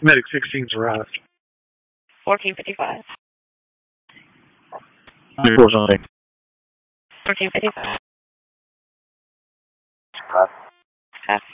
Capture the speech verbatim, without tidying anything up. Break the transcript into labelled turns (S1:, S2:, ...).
S1: Medic sixteen's arrived.
S2: fourteen fifty-five.
S3: Four something.
S2: fourteen fifty-five.
S3: Five.
S2: Half.